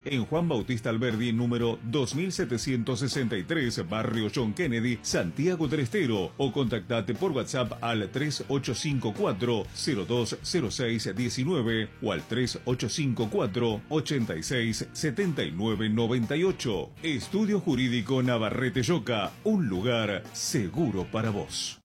en Juan Bautista Alberdi, número 2763, Barrio John Kennedy, Santiago del Estero, o contactate por WhatsApp al 3854-020619 o al 3854-867998. Estudio Jurídico Navarrete Yoca, un lugar seguro para vos.